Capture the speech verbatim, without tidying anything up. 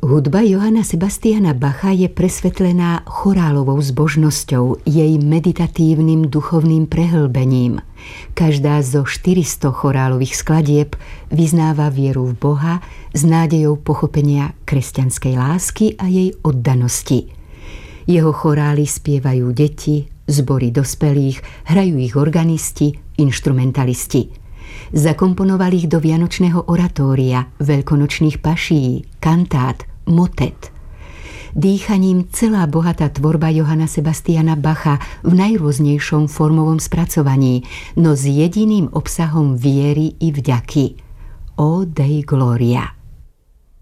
Hudba Johanna Sebastiana Bacha je presvetlená chorálovou zbožnosťou, jej meditatívnym duchovným prehlbením. Každá zo štyristo chorálových skladieb vyznáva vieru v Boha s nádejou pochopenia kresťanskej lásky a jej oddanosti. Jeho chorály spievajú deti, zbory dospelých, hrajú ich organisti, inštrumentalisti. Zakomponoval ich do vianočného oratória, veľkonočných pašií, kantát, motet. Dýchaním celá bohatá tvorba Johanna Sebastiana Bacha v najrôznejšom formovom spracovaní, no s jediným obsahom viery i vďaky. O Dei Gloria.